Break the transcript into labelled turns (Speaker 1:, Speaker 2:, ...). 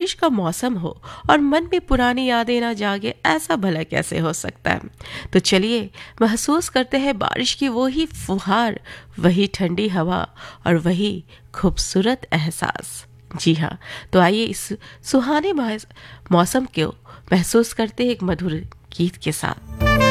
Speaker 1: बारिश का मौसम हो और मन में पुरानी यादें ना जागे, ऐसा भला कैसे हो सकता है। तो चलिए महसूस करते हैं बारिश की वही फुहार, वही ठंडी हवा और वही खूबसूरत एहसास। जी हाँ, तो आइए इस सुहाने मौसम को महसूस करते हैं एक मधुर गीत के साथ।